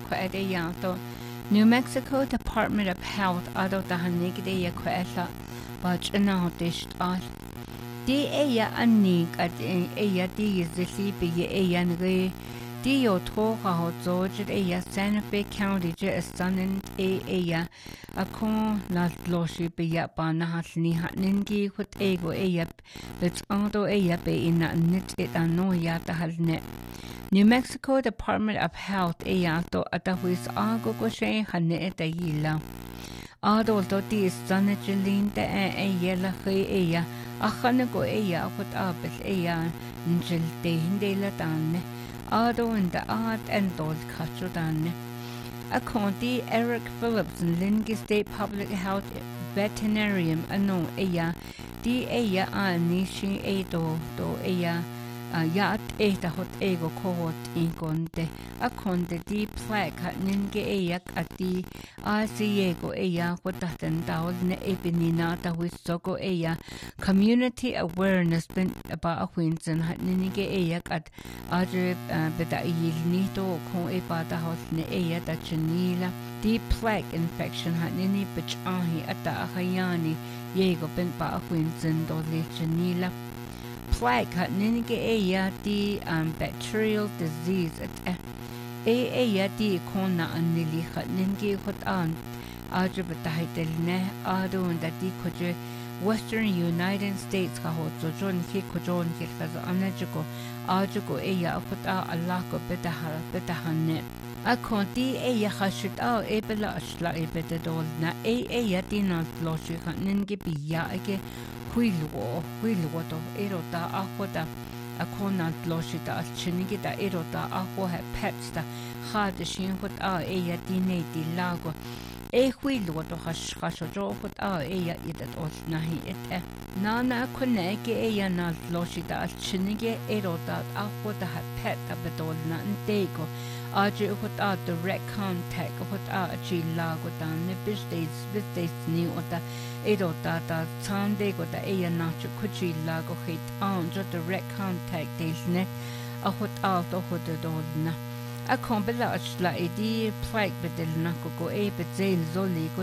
kwede yato New Mexico Department of Health ado tahanigde ya kwela bach anahotist al di eya annig at eya di zili be eya nge di yo toga ho zojit eya Santa Fe County je estanen eya akon na loshi be ya banahas ni hatningi hut ego eya bits ado eya be ina nit it ano ya tahalne New Mexico Department of Health eyato atahuis ago ko she hane etayila. Adolto di sanajilin de eyela he eya achane go eya hut abel eya njil de hindela danne. Ado in the art and dol kacho danne. Akonti Eric Phillips in Lingi State Public Health Veterinarian ano eya di eya anishi edo do eya Yat eta hot ego kohot inkonte akonte di plaque hat ninge eyak ati asiego eya hotahten daol ne epininata wisoko eya community awareness bin about a winsen hat ninge eyak at adre beda yilni to kon ebata hot ne eya da chenila di plaque infection hat nini bich ahi ata ahayani yego bin ba a winsen do le chenila plague hat ninge eya di bacterial disease at eya di kona anili hat ninge hot an ajabatahitel ne ado and di koje Western United States ka hot so jon ki kojon ki kaza anajugo ajugo eya hot a alako betahanne akonti eya hashit a ebela ashla ebedol na eya di na loshi hat ninge biya ake Huilwo to erota ahoda akona loshita chinigita erota aho ha petsta hard shin hot eya dine di lago huilwo to hasho hot eya idat os nahi et nana koneke eya na loshita chinige erota ahoda ha pet abedol na ndego Aje hot direct contact hot chi lago dan ne bisdays ni ota erota da Sunday go da eya nacho kuchi lago hit on jo direct contact days ne a hot to hot dodna a kombela ashla edi plague bedel na go bezel zoli go